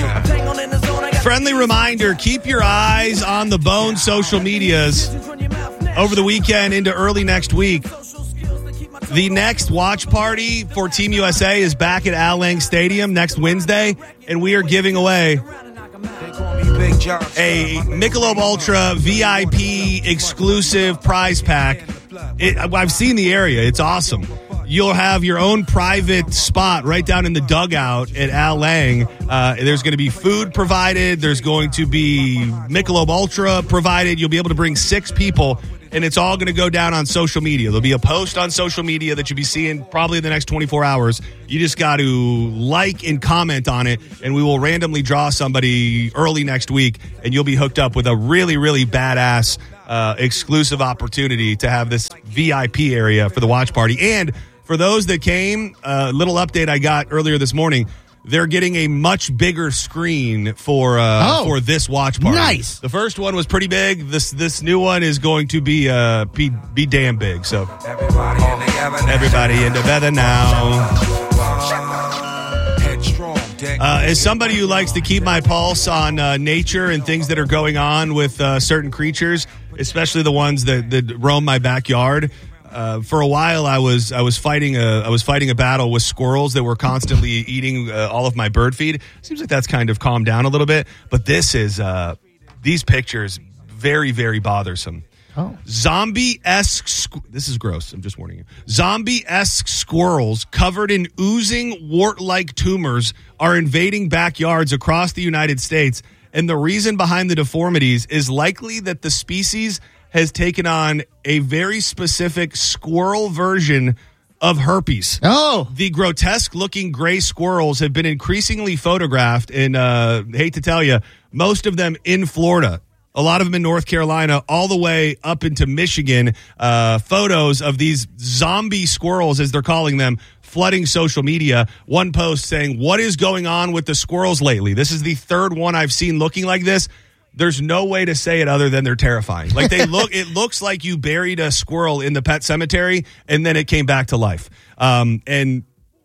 Friendly reminder, keep your eyes on the Bone social medias over the weekend into early next week. The next watch party for Team USA is back at Al Lang Stadium next Wednesday, and we are giving away a Michelob Ultra VIP exclusive prize pack. I've seen the area. It's awesome. You'll have your own private spot right down in the dugout at Al Lang. There's going to be food provided. There's going to be Michelob Ultra provided. You'll be able to bring 6 people, and it's all going to go down on social media. There'll be a post on social media that you'll be seeing probably in the next 24 hours. You just got to like and comment on it, and we will randomly draw somebody early next week, and you'll be hooked up with a really, really badass exclusive opportunity to have this VIP area for the watch party. And for those that came, a little update I got earlier this morning, they're getting a much bigger screen for this watch party. Nice. The first one was pretty big. This new one is going to be damn big. So everybody in together now. As somebody who likes to keep my pulse on nature and things that are going on with certain creatures, especially the ones that roam my backyard. For a while, I was fighting a battle with squirrels that were constantly eating all of my bird feed. Seems like that's kind of calmed down a little bit, but this is these pictures very, very bothersome. Oh. Zombie-esque. This is gross. I'm just warning you. Zombie-esque squirrels covered in oozing wart-like tumors are invading backyards across the United States, and the reason behind the deformities is likely that the species has taken on a very specific squirrel version of herpes. Oh. The grotesque-looking gray squirrels have been increasingly photographed, and hate to tell you, most of them in Florida. A lot of them in North Carolina, all the way up into Michigan. Photos of these zombie squirrels, as they're calling them, flooding social media. One post saying, "What is going on with the squirrels lately?" This is the third one I've seen looking like this. There's no way to say it other than they're terrifying. Like it looks like you buried a squirrel in the pet cemetery and then it came back to life. And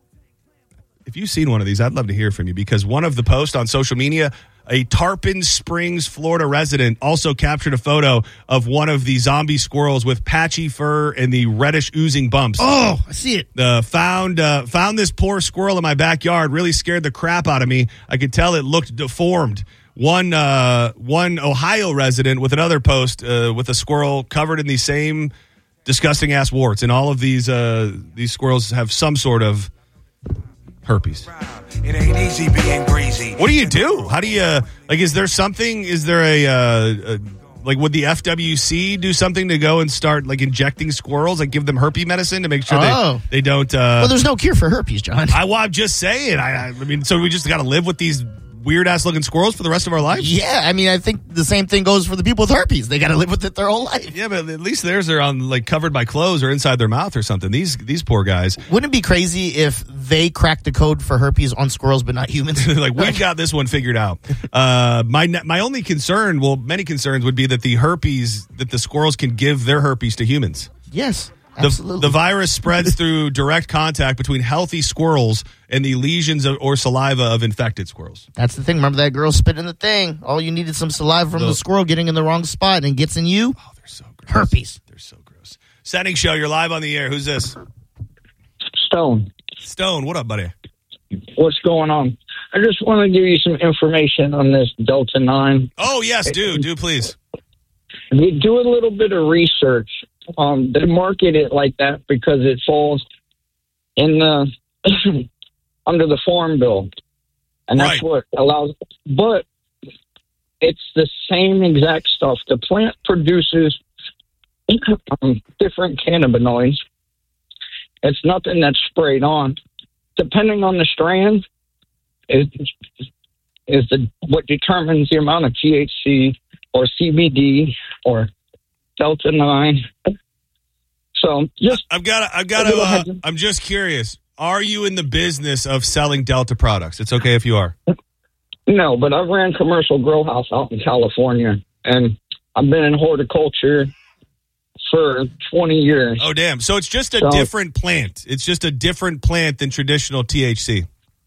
if you've seen one of these, I'd love to hear from you, because one of the posts on social media, a Tarpon Springs, Florida resident also captured a photo of one of the zombie squirrels with patchy fur and the reddish oozing bumps. Oh, I see it. Found this poor squirrel in my backyard. Really scared the crap out of me. I could tell it looked deformed. One Ohio resident with another post with a squirrel covered in the same disgusting ass warts, and all of these squirrels have some sort of herpes. It ain't easy being greasy. What do you do? How do you is there something? Is there would the FWC do something to go and start injecting squirrels, give them herpes medicine to make sure they don't? Well, there's no cure for herpes, John. I'm just saying. I mean, so we just got to live with these weird-ass looking squirrels for the rest of our life? Yeah, I mean, I think the same thing goes for the people with herpes. They got to live with it their whole life. Yeah, but at least theirs are on covered by clothes or inside their mouth or something. These poor guys. Wouldn't it be crazy if they cracked the code for herpes on squirrels but not humans? We've got this one figured out. My only concern, many concerns would be that the herpes, that the squirrels can give their herpes to humans. Yes. Absolutely. The virus spreads through direct contact between healthy squirrels and the lesions or saliva of infected squirrels. That's the thing. Remember that girl spitting the thing? All you needed some saliva from the squirrel getting in the wrong spot and gets in you. Oh, they're so gross. Herpes. They're so gross. Setting show, you're live on the air. Who's this? Stone. Stone, what up, buddy? What's going on? I just want to give you some information on this Delta 9. Oh, yes, do please. We do a little bit of research. They market it like that because it falls in the under the Farm Bill, and that's what allows. But it's the same exact stuff. The plant produces different cannabinoids. It's nothing that's sprayed on. Depending on the strand, what determines the amount of THC or CBD or Delta 9. So I'm just curious. Are you in the business of selling Delta products? It's okay if you are. No, but I ran commercial grow house out in California, and I've been in horticulture for 20 years. Oh, damn. So it's just a different plant. It's just a different plant than traditional THC.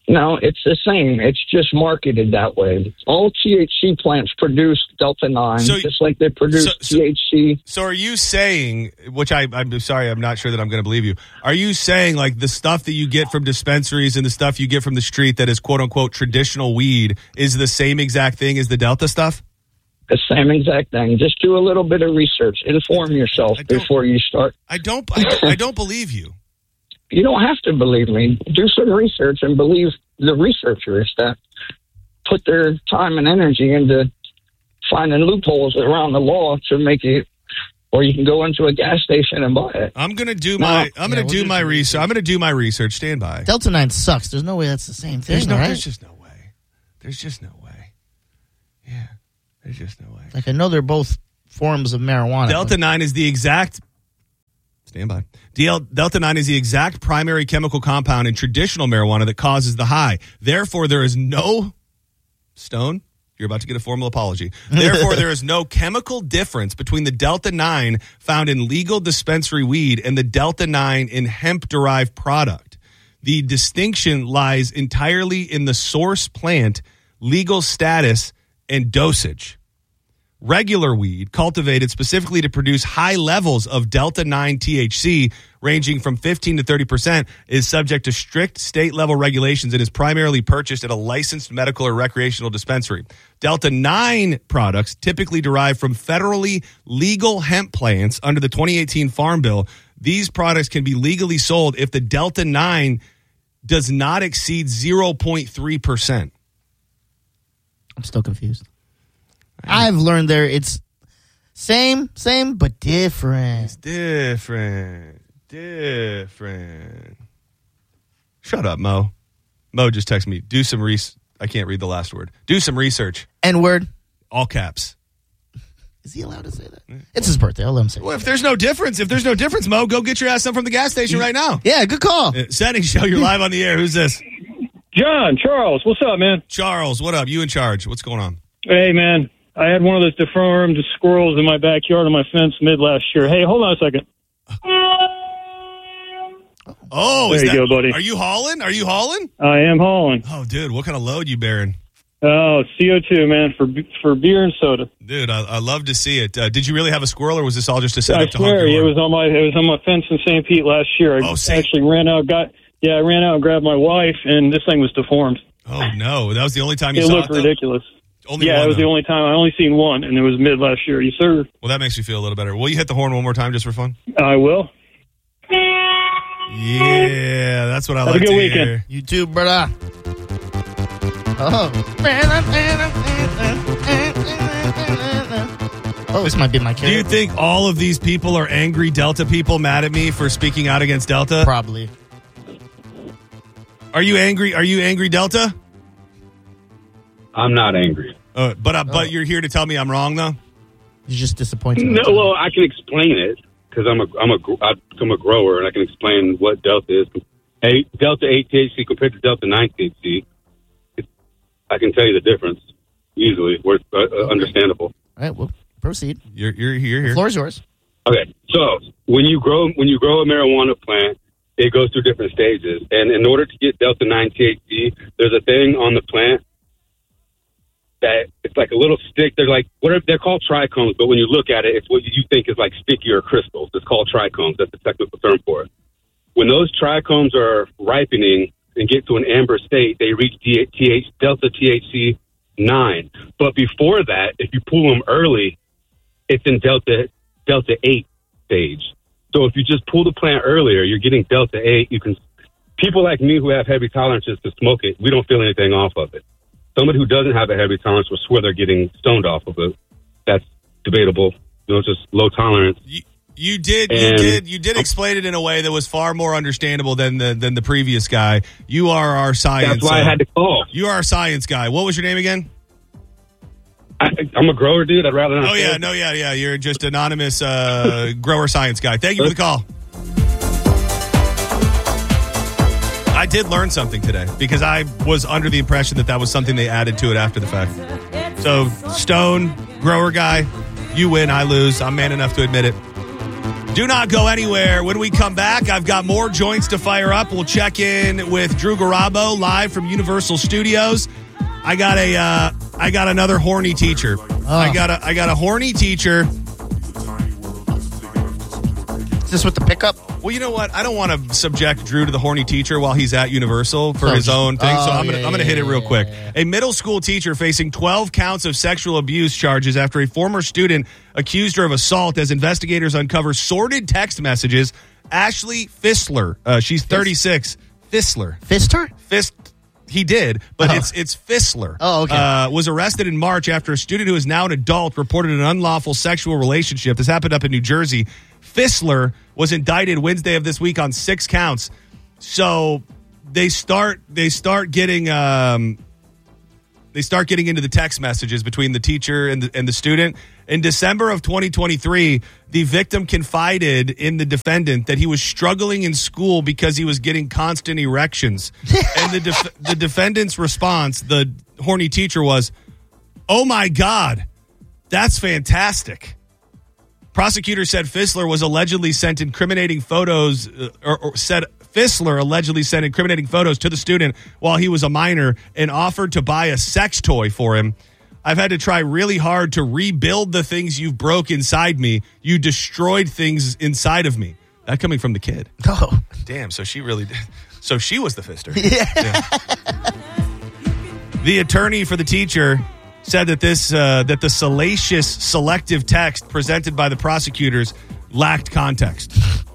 No, it's the same. It's just marketed that way. All THC plants produce Delta-9, just like they produce THC. So are you saying, which I'm sorry, I'm not sure that I'm going to believe you. Are you saying like the stuff that you get from dispensaries and the stuff you get from the street that is quote unquote traditional weed is the same exact thing as the Delta stuff? The same exact thing. Just do a little bit of research. Inform yourself before you start. I don't believe you. You don't have to believe me. Do some research and believe the researchers that put their time and energy into finding loopholes around the law to make it, or you can go into a gas station and buy it. I'm gonna do my research. I'm gonna do my research. Stand by. Delta-9 sucks. There's no way that's the same thing. There's just no way. There's just no way. Yeah. There's just no way. Like, I know they're both forms of marijuana. Delta-9 is the exact. Stand by. Delta-9 is the exact primary chemical compound in traditional marijuana that causes the high. Therefore, there is no Stone. You're about to get a formal apology. Therefore, there is no chemical difference between the Delta-9 found in legal dispensary weed and the Delta-9 in hemp-derived product. The distinction lies entirely in the source plant, legal status, and dosage. Regular weed, cultivated specifically to produce high levels of Delta-9 THC, ranging from 15 to 30%, is subject to strict state-level regulations and is primarily purchased at a licensed medical or recreational dispensary. Delta-9 products typically derive from federally legal hemp plants under the 2018 Farm Bill. These products can be legally sold if the Delta-9 does not exceed 0.3%. I'm still confused. I've learned there it's same, but different. It's different. Shut up, Mo. Mo just texted me. Do some I can't read the last word. Do some research. N-word. All caps. Is he allowed to say that? It's his birthday. I'll let him say Well, if there's no difference, Mo, go get your ass some from the gas station right now. Yeah, good call. Setting show, you're live on the air. Who's this? John, Charles. What's up, man? Charles, what up? You in charge. What's going on? Hey, man. I had one of those deformed squirrels in my backyard on my fence mid last year. Hey, hold on a second. Oh, there you go, buddy. Are you hauling? I am hauling. Oh, dude, what kind of load you bearing? Oh, CO2, man, for beer and soda. Dude, I love to see it. Did you really have a squirrel, or was this all just a setup? I swear, it was on my fence in St. Pete last year. I actually ran out and grabbed my wife, and this thing was deformed. Oh no, that was the only time you saw it. It looked ridiculous. It was the only time. I only seen one, and it was mid last year. Yes, sir. Well, that makes me feel a little better. Will you hit the horn one more time just for fun? I will. Yeah, that's what I like to hear. Have a good weekend. You too, brother. Oh, this might be my character. Do you think all of these people are angry Delta people mad at me for speaking out against Delta? Probably. Are you angry? Are you angry, Delta? I'm not angry. But you're here to tell me I'm wrong, though? You're just disappointed. No, well, I can explain it because I've become a grower and I can explain what Delta is. Hey, Delta 8 THC compared to Delta 9 THC. I can tell you the difference easily. Where it's understandable. All right, well, proceed. You're here. The floor is yours. Okay, so when you grow a marijuana plant, it goes through different stages, and in order to get Delta 9 THC, there's a thing on the plant that it's like a little stick. They're called trichomes, but when you look at it, it's what you think is like sticky or crystals. It's called trichomes. That's the technical term for it. When those trichomes are ripening and get to an amber state, they reach Delta THC 9. But before that, if you pull them early, it's in Delta 8 stage. So if you just pull the plant earlier, you're getting Delta 8. People like me who have heavy tolerances to smoke it, we don't feel anything off of it. Somebody who doesn't have a heavy tolerance will swear they're getting stoned off of it. That's debatable. Just low tolerance. You did explain it in a way that was far more understandable than the previous guy. You are our science. That's why I had to call. You are our science guy. What was your name again? I'm a grower, dude. I'd rather not. Oh yeah. You're just anonymous grower science guy. Thank you for the call. I did learn something today because I was under the impression that was something they added to it after the fact. So, Stone, grower guy, you win, I lose. I'm man enough to admit it. Do not go anywhere. When we come back, I've got more joints to fire up. We'll check in with Drew Garabo live from Universal Studios. I got another horny teacher. I got a horny teacher. Is this with the pickup? Well, you know what? I don't want to subject Drew to the horny teacher while he's at Universal for his own thing, so I'm going to hit it real quick. A middle school teacher facing 12 counts of sexual abuse charges after a former student accused her of assault as investigators uncover sordid text messages. Ashley Fistler, she's 36. Fistler. Fister? He did, but it's Fistler. Oh, okay. Was arrested in March after a student who is now an adult reported an unlawful sexual relationship. This happened up in New Jersey. Fistler was indicted Wednesday of this week on 6 counts. So they start getting into the text messages between the teacher and the student. In December of 2023, the victim confided in the defendant that he was struggling in school because he was getting constant erections. And the defendant's response, the horny teacher, was, "Oh my God, that's fantastic." Prosecutors said Fistler was allegedly sent incriminating photos, Fistler allegedly sent incriminating photos to the student while he was a minor and offered to buy a sex toy for him. "I've had to try really hard to rebuild the things you've broke inside me. You destroyed things inside of me." That coming from the kid. Oh. Damn, so she really did. So she was the fister. Yeah. The attorney for the teacher said that that the salacious selective text presented by the prosecutors lacked context.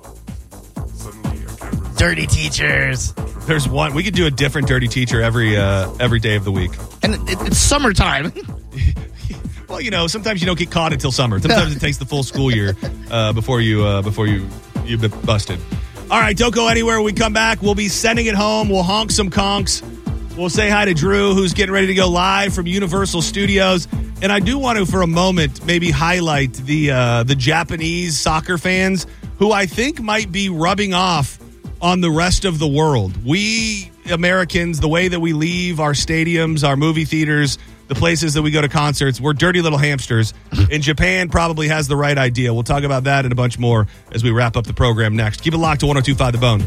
Dirty teachers. There's one. We could do a different dirty teacher every day of the week. And it's summertime. Well, you know, sometimes you don't get caught until summer. Sometimes it takes the full school year before you've been busted. All right, don't go anywhere. When we come back, we'll be sending it home. We'll honk some conks. We'll say hi to Drew, who's getting ready to go live from Universal Studios. And I do want to, for a moment, maybe highlight the Japanese soccer fans who I think might be rubbing off on the rest of the world. We Americans, the way that we leave our stadiums, our movie theaters, the places that we go to concerts, we're dirty little hamsters. And Japan probably has the right idea. We'll talk about that and a bunch more as we wrap up the program next. Keep it locked to 102.5 The Bone.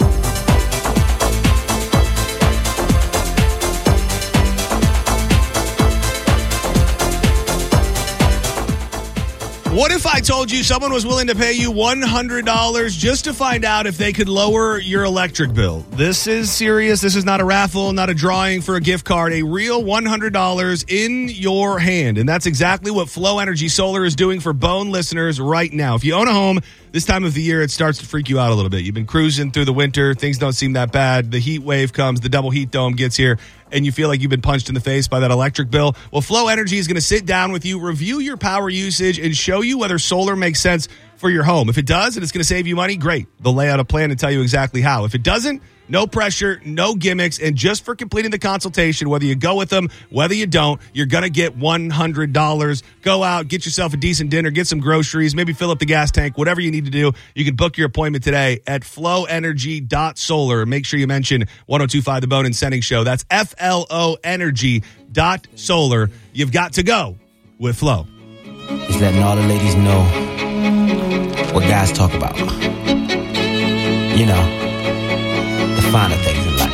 What if I told you someone was willing to pay you $100 just to find out if they could lower your electric bill? This is serious. This is not a raffle, not a drawing for a gift card. A real $100 in your hand. And that's exactly what Flow Energy Solar is doing for Bone listeners right now. If you own a home, this time of the year, it starts to freak you out a little bit. You've been cruising through the winter. Things don't seem that bad. The heat wave comes. The double heat dome gets here. And you feel like you've been punched in the face by that electric bill. Well, Flow Energy is going to sit down with you, review your power usage, and show you whether solar makes sense for your home. If it does and it's going to save you money, great. They'll lay out a plan and tell you exactly how. If it doesn't, no pressure, no gimmicks, and just for completing the consultation, whether you go with them, whether you don't, you're going to get $100. Go out, get yourself a decent dinner, get some groceries, maybe fill up the gas tank, whatever you need to do. You can book your appointment today at flowenergy.solar. Make sure you mention 102.5 The Bone and Sending Show. That's FLOenergy.solar. You've got to go with Flow. He's letting all the ladies know what guys talk about. You know, the finer things in life.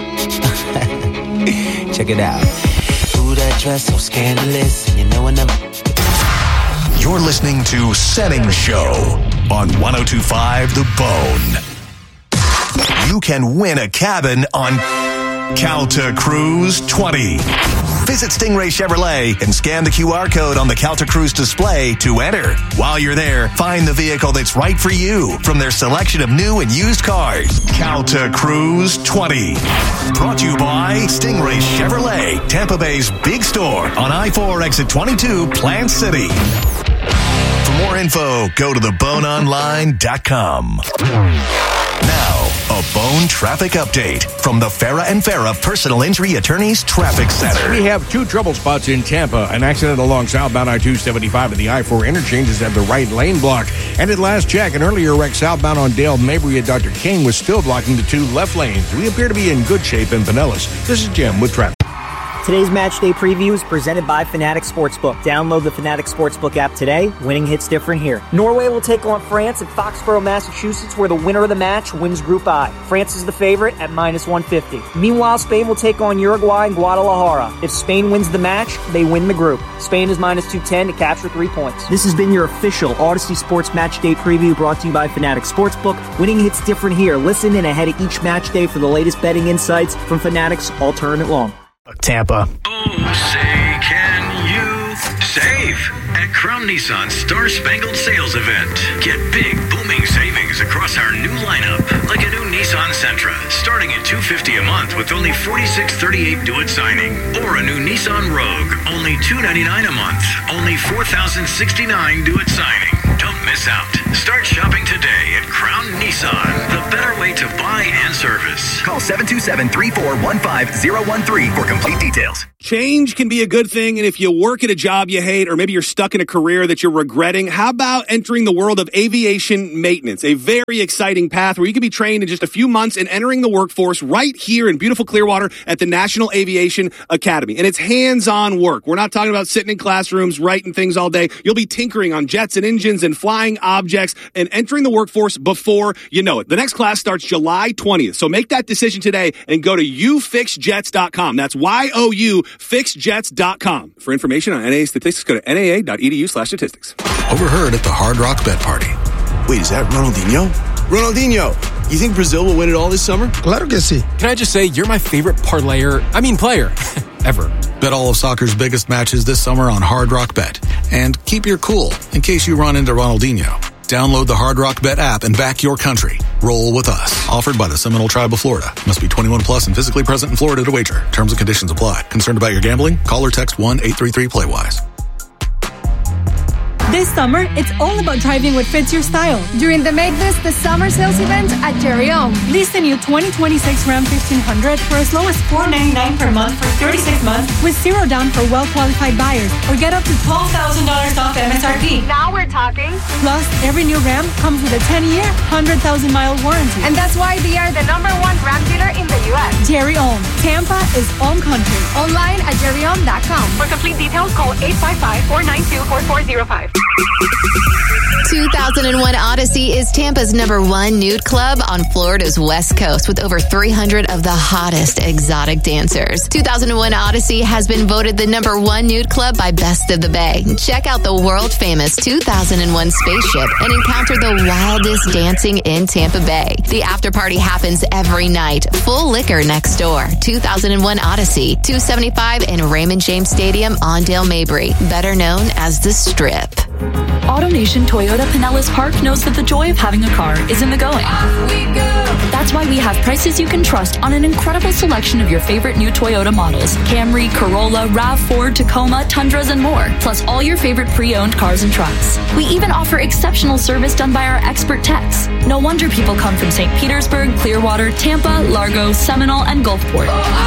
Check it out. Ooh, that dress so scandalous, and you know I never. You're listening to Setting Show on 102.5 The Bone. You can win a cabin on Calta Cruise 20. Visit Stingray Chevrolet and scan the QR code on the Calta Cruise display to enter. While you're there, find the vehicle that's right for you from their selection of new and used cars. Calta Cruise 20. Brought to you by Stingray Chevrolet, Tampa Bay's big store on I-4 exit 22, Plant City. For more info, go to theboneonline.com. Now, a Bone traffic update from the Farah and Farah Personal Injury Attorneys Traffic Center. We have two trouble spots in Tampa. An accident along southbound I-275 at the I-4 interchange is at the right lane block. And at last check, an earlier wreck southbound on Dale Mabry at Dr. King was still blocking the two left lanes. We appear to be in good shape in Pinellas. This is Jim with traffic. Today's match day preview is presented by Fanatics Sportsbook. Download the Fanatics Sportsbook app today. Winning hits different here. Norway will take on France at Foxborough, Massachusetts, where the winner of the match wins Group I. France is the favorite at -150. Meanwhile, Spain will take on Uruguay in Guadalajara. If Spain wins the match, they win the group. Spain is -210 to capture 3 points. This has been your official Odyssey Sports Match Day preview brought to you by Fanatics Sportsbook. Winning hits different here. Listen in ahead of each match day for the latest betting insights from Fanatics all tournament long. Tampa. Oh, say, can you save at Crown Nissan's Star Spangled Sales Event? Get big, booming savings across our new lineup, like a new Nissan Sentra, starting at $250 a month with only $46.38 due at signing, or a new Nissan Rogue, only $299 a month, only $4,069 due at signing. Don't miss out. Start shopping today at Crown Nissan, the better way to buy and service. Call 727-3415-013 for complete details. Change can be a good thing, and if you work at a job you hate, or maybe you're stuck in a career that you're regretting, how about entering the world of aviation maintenance? A very exciting path where you can be trained in just a few months and entering the workforce right here in beautiful Clearwater at the National Aviation Academy. And it's hands-on work. We're not talking about sitting in classrooms writing things all day. You'll be tinkering on jets and engines and flying objects and entering the workforce before you know it. The next class starts July 20th, so make that decision today and go to youfixjets.com. That's YOU fixjets.com. For information on NAA statistics, go to naa.edu/statistics. Overheard at the Hard Rock Bet Party. Wait, is that Ronaldinho? Ronaldinho, you think Brazil will win it all this summer? Claro que sí. Can I just say, you're my favorite player ever. Bet all of soccer's biggest matches this summer on Hard Rock Bet. And keep your cool in case you run into Ronaldinho. Download the Hard Rock Bet app and back your country. Roll with us. Offered by the Seminole Tribe of Florida. Must be 21 plus and physically present in Florida to wager. Terms and conditions apply. Concerned about your gambling? Call or text 1-833-PLAY-WISE. This summer, it's all about driving what fits your style. During the Make This the Summer sales event at Jerry O. Lease the new 2026 Ram 1500 for as low as $499 per month for 36 months with zero down for well-qualified buyers, or get up to $12,000 off MSRP. Now we're talking. Plus, every new Ram comes with a 10-year, 100,000-mile warranty. And that's why they are the #1 Ram dealer in the U.S. Jerry Ohm. Tampa is Ohm country. Online at jerryohm.com. For complete details, call 855-492-4405. 2001 Odyssey is Tampa's #1 nude club on Florida's West Coast with over 300 of the hottest exotic dancers. 2001 Odyssey has been voted the #1 nude club by Best of the Bay. Check out the world-famous 2001 spaceship and encounter the wildest dancing in Tampa Bay. The after party happens every night. Full liquor next door. 2001 Odyssey, 275 in Raymond James Stadium on Dale Mabry, better known as the Strip. AutoNation Toyota Pinellas Park knows that the joy of having a car is in the going. That's why we have prices you can trust on an incredible selection of your favorite new Toyota models. Camry, Corolla, RAV4, Tacoma, Tundras, and more. Plus all your favorite pre-owned cars and trucks. We even offer exceptional service done by our expert techs. No wonder people come from St. Petersburg, Clearwater, Tampa, Largo, Seminole, and Gulfport.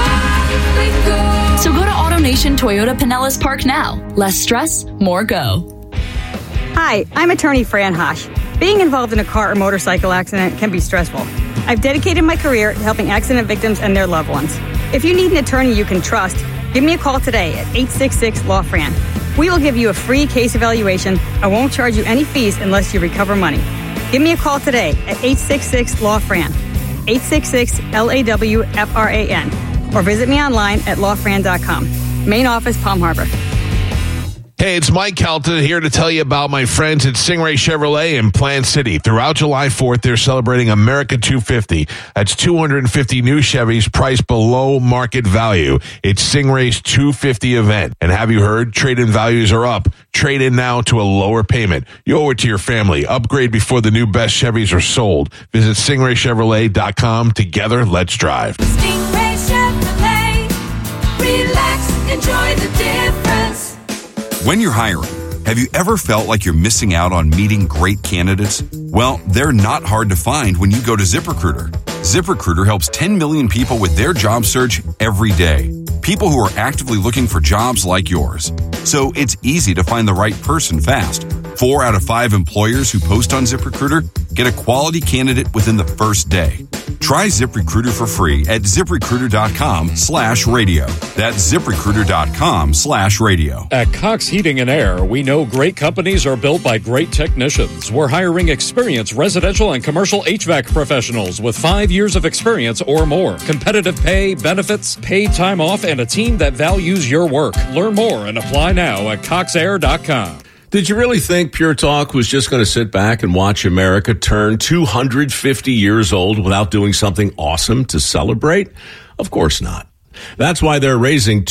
So go to AutoNation Toyota Pinellas Park now. Less stress, more go. Hi, I'm attorney Fran Hosh. Being involved in a car or motorcycle accident can be stressful. I've dedicated my career to helping accident victims and their loved ones. If you need an attorney you can trust, give me a call today at 866-LAW-FRAN. We will give you a free case evaluation and won't charge you any fees unless you recover money. Give me a call today at 866-LAW-FRAN, 866-LAWFRAN, or visit me online at lawfran.com. Main office, Palm Harbor. Hey, it's Mike Calta here to tell you about my friends at Stingray Chevrolet in Plant City. Throughout July 4th, they're celebrating America 250. That's 250 new Chevys priced below market value. It's Stingray's 250 event. And have you heard? Trade-in values are up. Trade in now to a lower payment. You owe it to your family. Upgrade before the new best Chevys are sold. Visit StingrayChevrolet.com. Together, let's drive. Stingray Chevrolet. Relax, enjoy the difference. When you're hiring, have you ever felt like you're missing out on meeting great candidates? Well, they're not hard to find when you go to ZipRecruiter. ZipRecruiter helps 10 million people with their job search every day. People who are actively looking for jobs like yours. So it's easy to find the right person fast. 4 out of 5 employers who post on ZipRecruiter get a quality candidate within the first day. Try ZipRecruiter for free at ZipRecruiter.com/radio. That's ZipRecruiter.com/radio. At Cox Heating and Air, we know great companies are built by great technicians. We're hiring experienced residential and commercial HVAC professionals with 5 years of experience or more. Competitive pay, benefits, paid time off, and a team that values your work. Learn more and apply now at coxair.com. Did you really think Pure Talk was just going to sit back and watch America turn 250 years old without doing something awesome to celebrate? Of course not. That's why they're raising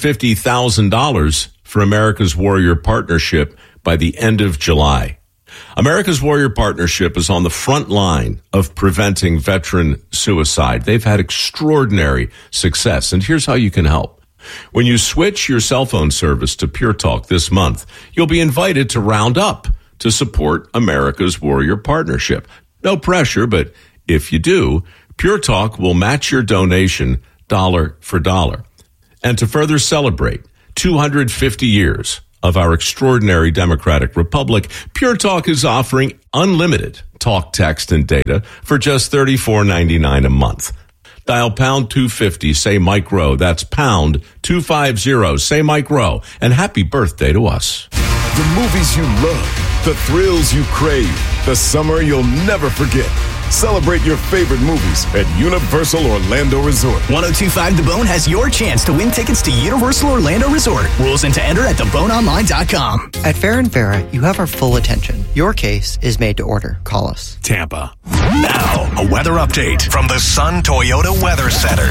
$250,000 for America's Warrior Partnership by the end of July. America's Warrior Partnership is on the front line of preventing veteran suicide. They've had extraordinary success, and here's how you can help. When you switch your cell phone service to Pure Talk this month, you'll be invited to round up to support America's Warrior Partnership. No pressure, but if you do, Pure Talk will match your donation dollar for dollar. And to further celebrate 250 years of our extraordinary democratic republic, Pure Talk is offering unlimited talk, text, and data for just $34.99 a month. Dial pound 250, say Mike Rowe. That's pound 250, say Mike Rowe. And happy birthday to us. The movies you love, the thrills you crave, the summer you'll never forget. Celebrate your favorite movies at Universal Orlando Resort. 102.5 The Bone has your chance to win tickets to Universal Orlando Resort. Rules and to enter at theboneonline.com. At Fair & Farah, you have our full attention. Your case is made to order. Call us. Tampa. Now, a weather update from the Sun Toyota Weather Center.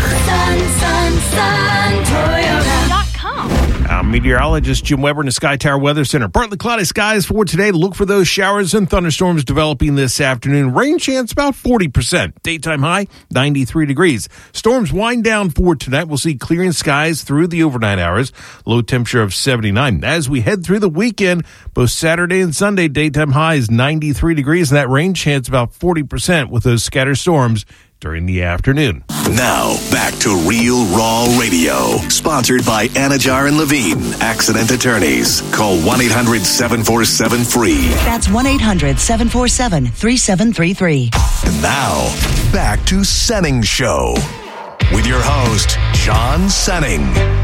Sun, Toyota.com. Meteorologist Jim Weber in the Sky Tower Weather Center. Partly cloudy skies for today. Look for those showers and thunderstorms developing this afternoon. Rain chance about 40%. Daytime high, 93 degrees. Storms wind down for tonight. We'll see clearing skies through the overnight hours. Low temperature of 79. As we head through the weekend, both Saturday and Sunday, daytime high is 93 degrees, and that rain chance about 40% with those scattered storms during the afternoon. Now, back to Real Raw Radio. Sponsored by Anajar and Levine, Accident Attorneys. Call 1-800-747-FREE. That's 1-800-747-3733. And now, back to Senning Show. With your host, John Senning.